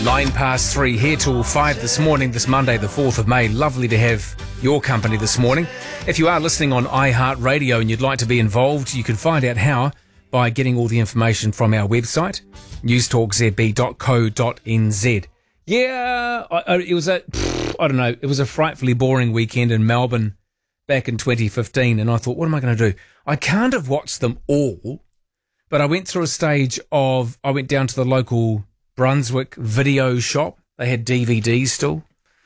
3 here till 5 this morning, this Monday, the 4th of May. Lovely to have your company this morning. If you are listening on iHeartRadio and you'd like to be involved, you can find out how by getting all the information from our website, newstalkzb.co.nz. Yeah, it was it was a frightfully boring weekend in Melbourne back in 2015, and I thought, what am I going to do? I can't have watched them all, but I went through a stage of, I went down to the local Brunswick video shop. They had DVDs still.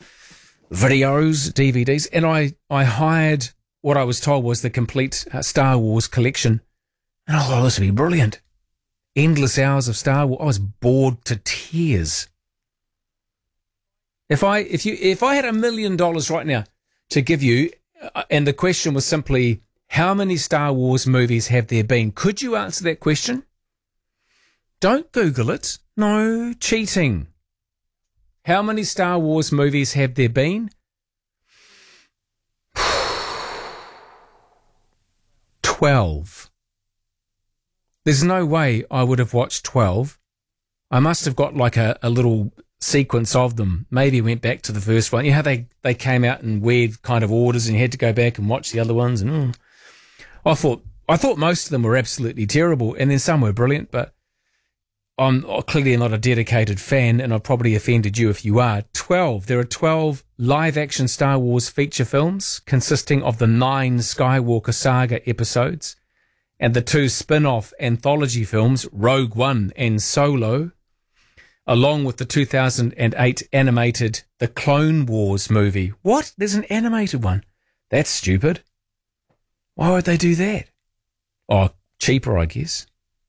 DVDs. And I hired what I was told was the complete Star Wars collection. And I thought, this would be brilliant. Endless hours of Star Wars. I was bored to tears. If I had $1 million right now to give you, and the question was simply, how many Star Wars movies have there been? Could you answer that question? Don't Google it. No cheating. How many Star Wars movies have there been? 12. There's no way I would have watched 12. I must have got like a little sequence of them. Maybe went back to the first one. You know how they came out in weird kind of orders and you had to go back and watch the other ones. And I thought most of them were absolutely terrible, and then some were brilliant, but I'm clearly not a dedicated fan, and I've probably offended you if you are. 12. There are 12 live-action Star Wars feature films consisting of the 9 Skywalker Saga episodes and the 2 spin-off anthology films, Rogue One and Solo, along with the 2008 animated The Clone Wars movie. What? There's an animated one? That's stupid. Why would they do that? Oh, cheaper, I guess.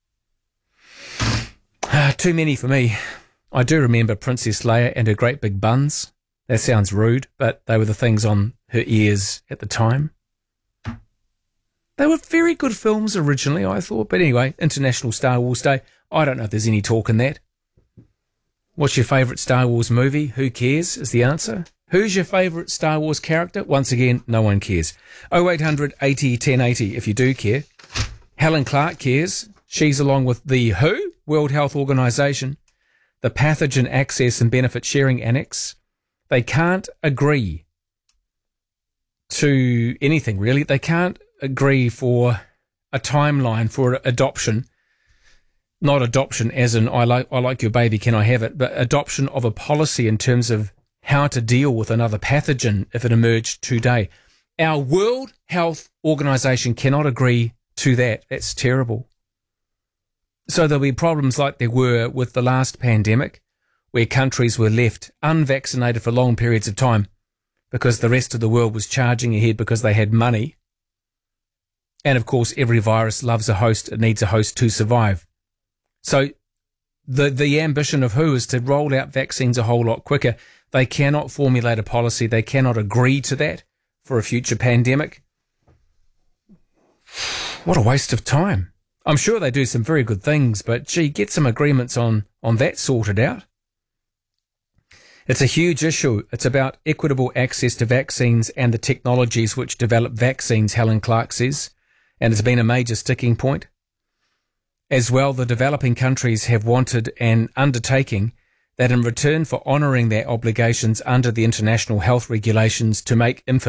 Too many for me. I do remember Princess Leia and her great big buns. That sounds rude, but they were the things on her ears at the time. They were very good films originally, I thought. But anyway, International Star Wars Day. I don't know if there's any talk in that. What's your favourite Star Wars movie? Who cares is the answer. Who's your favourite Star Wars character? Once again, no one cares. 0800 80 1080 if you do care. Helen Clark cares. She's along with the WHO, World Health Organization, the Pathogen Access and Benefit Sharing Annex. They can't agree to anything, really. They can't agree for a timeline for adoption. Not adoption as in I like your baby, can I have it? But adoption of a policy in terms of how to deal with another pathogen if it emerged today. Our World Health Organization cannot agree to that. That's terrible. So there'll be problems like there were with the last pandemic, where countries were left unvaccinated for long periods of time because the rest of the world was charging ahead because they had money. And of course, every virus loves a host. It needs a host to survive. So the ambition of WHO is to roll out vaccines a whole lot quicker. They cannot formulate a policy. They cannot agree to that for a future pandemic. What a waste of time. I'm sure they do some very good things, but gee, get some agreements on that sorted out. It's a huge issue. It's about equitable access to vaccines and the technologies which develop vaccines, Helen Clark says, and it's been a major sticking point. As well, the developing countries have wanted an undertaking that in return for honouring their obligations under the international health regulations to make